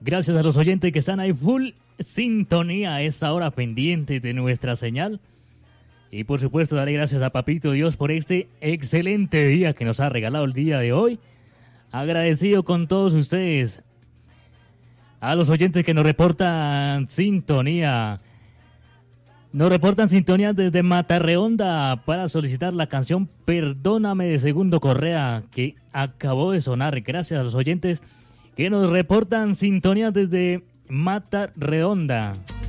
Gracias a los oyentes que están ahí full sintonía a esta hora pendientes de nuestra señal. Y por supuesto, darle gracias a Papito Dios por este excelente día que nos ha regalado el día de hoy. Agradecido con todos ustedes. A los oyentes que nos reportan sintonía. Nos reportan sintonía desde Matarrehonda para solicitar la canción Perdóname de Segundo Correa que acabó de sonar. Gracias a los oyentes que nos reportan sintonía desde Matarrehonda.